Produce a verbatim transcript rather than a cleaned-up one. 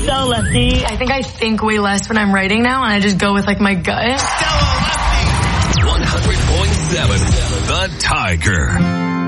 Stella Lefty. I think I think way less when I'm writing now, and I just go with like my gut. Stella Lefty. one hundred point seven, The Tiger.